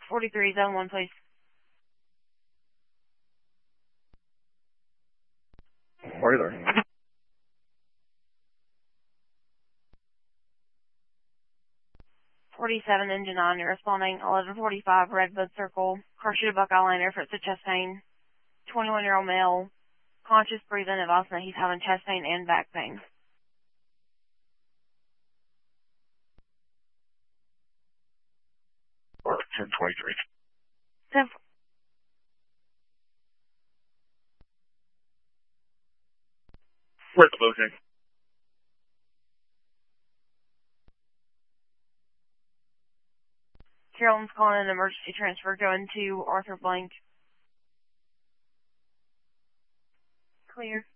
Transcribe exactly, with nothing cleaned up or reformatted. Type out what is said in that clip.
forty-three, zone one, please. forty-three. forty-seven, engine on, you're responding. eleven forty-five, Redbud Circle, Carshita Buckeye Lane, airfoot to chest pain. twenty-one-year-old male, conscious, breathing, advising that he's having chest pain and back pain. Or ten twenty-three. ten, Where's the booking? Carolyn's calling an emergency transfer going to Arthur Blank. Clear.